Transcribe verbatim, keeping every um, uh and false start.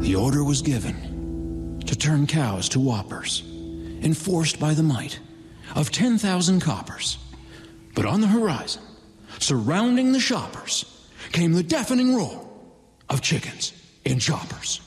The order was given to turn cows to whoppers, enforced by the might of ten thousand coppers. But on the horizon, surrounding the shoppers, came the deafening roar of chickens in choppers.